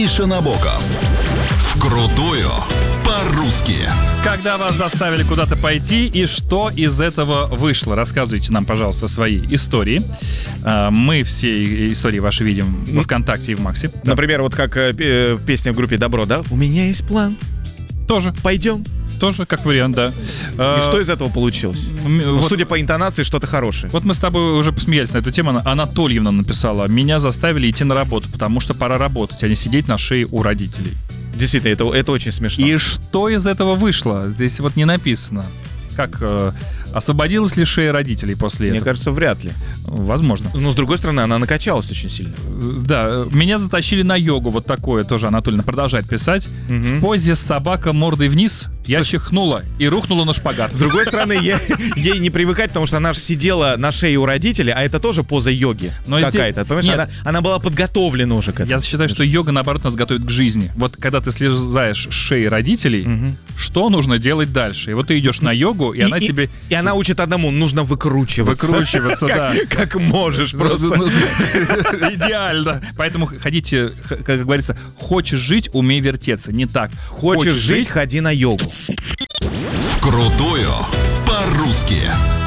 и Шанабоков. Вкрутую по-русски. Когда вас заставили куда-то пойти и что из этого вышло? Рассказывайте нам, пожалуйста, свои истории. Мы все истории ваши видим во ВКонтакте и в Максе. Например, вот как песня в группе «Добро», да? У меня есть план. Тоже. Пойдем. Тоже как вариант, да. И что из этого получилось? Вот, Судя по интонации, что-то хорошее. вот мы с тобой уже посмеялись на эту тему. Анатольевна написала: меня заставили идти на работу, потому что пора работать, а не сидеть на шее у родителей. Действительно, это очень смешно. И что из этого вышло? Здесь вот не написано. Как освободилась ли шея родителей после Мне этого? кажется, вряд ли. Возможно. Но, с другой стороны, она накачалась очень сильно. Да, меня затащили на йогу, вот такое тоже Анатольевна продолжает писать. В позе собака мордой вниз, я чихнула и рухнула на шпагат. С другой стороны, ей не привыкать, потому что она же сидела на шее у родителей, а это тоже поза йоги Но здесь- какая-то. Понимаешь, Нет. она была подготовлена уже к этому. Я считаю, что йога, наоборот, нас готовит к жизни. Вот когда ты слезаешь с шеи родителей, что нужно делать дальше? И вот ты идешь на йогу, и она тебе... И она учит одному, нужно выкручиваться. Выкручиваться, да. Как можешь просто. Идеально. Поэтому ходите, как говорится, хочешь жить, умей вертеться. Не так. Хочешь жить, ходи на йогу. Вкрутую по-русски.